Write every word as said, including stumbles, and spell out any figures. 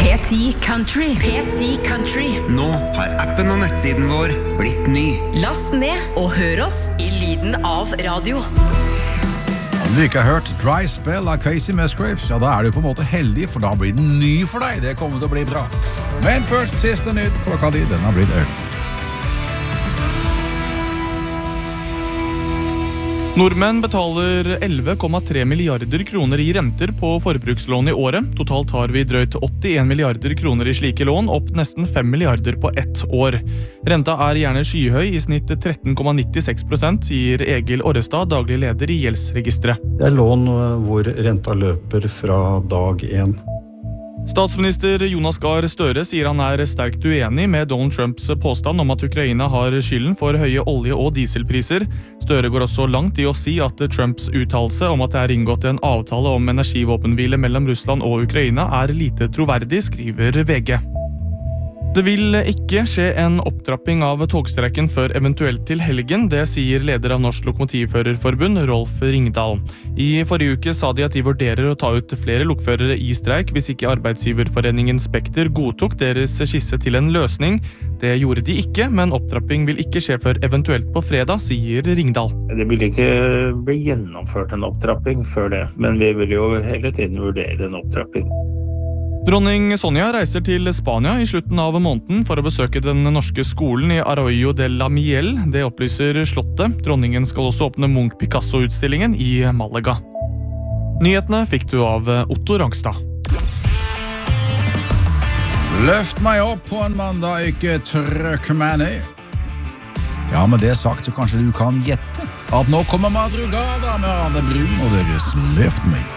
P ti Country. P ti Country. Nå har appen og nettsiden vår blitt ny. Last ned og hør oss I lyden av radio. Om du ikke har hørt Dry Spell av Casey Musgraves, ja, da er du på en måte heldig, for da blir den ny for deg. Det kommer til å bli bra. Men først siste nytt klokka di, den har blitt øl. Nordmenn betaler elleve komma tre milliarder kroner I renter på forbrukslån I året. Totalt har vi drøyt åttien milliarder kroner I slike lån, opp nesten fem milliarder på ett år. Renta er gjerne skyhøy, I snitt tretten komma nittiseks prosent, sier Egil Orrestad, daglig leder I Gjeldsregistret. Det er lån hvor renta løper fra dag én. Statsminister Jonas Gahr Støre sier han er sterkt uenig med Donald Trumps påstand om at Ukraina har skylden for høye olje- og dieselpriser. Støre går også langt I å si at Trumps uttalelse om at det er inngått en avtale om energivåpenhvile mellom Russland og Ukraina er lite troverdig, skriver V G. Det vil ikke skje en opptrapping av togstrekken før eventuelt til helgen, det sier leder av Norsk Lokomotivførerforbund, Rolf Ringdal. I forrige uke sa de at de vurderer å ta ut flere lokførere I streik hvis ikke arbeidsgiverforeningen Spekter godtok deres skisse til en løsning. Det gjorde de ikke, men opptrapping vil ikke skje før eventuelt på fredag, sier Ringdal. Det vil ikke bli gjennomført en opptrapping før det, men vi vil jo hele tiden vurdere en opptrapping. Dronning Sonja reiser til Spania I slutten av måneden for å besøke den norske skolen I Arroyo de la Miel. Det opplyser slottet. Dronningen skal også åpne Munch-Picasso-utstillingen I Malaga. Nyhetene fikk du av Otto Rangstad. Løft meg opp på en mandag, ikke trøkk meg ned. Ja, med det sagt så kanskje du kan gjette at nå kommer Madrugada med Arne Brun og deres Løft meg.